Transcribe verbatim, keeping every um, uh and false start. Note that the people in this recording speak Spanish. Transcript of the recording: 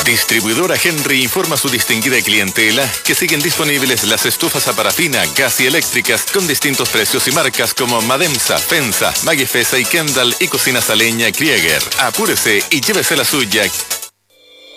Distribuidora Henry informa a su distinguida clientela que siguen disponibles las estufas a parafina, gas y eléctricas con distintos precios y marcas como Mademsa, Pensa, Magifesa y Kendall y cocinas a leña Krieger. Apúrese y llévese la suya